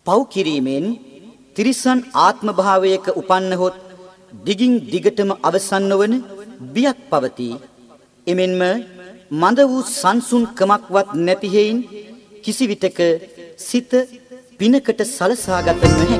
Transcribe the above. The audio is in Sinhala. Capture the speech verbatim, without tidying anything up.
පව් කිරීමෙන් තිරිසන් ආත්ම භාවයක උපන්නහොත් දිගින් දිගටම අවසන් නොවන බියක් පවතී. එමෙන්ම මඳ වූ සංසුන් කමක්වත් නැති හේයින් කිසිවිටක සිත පිනකට සලසාගත නොහැකි.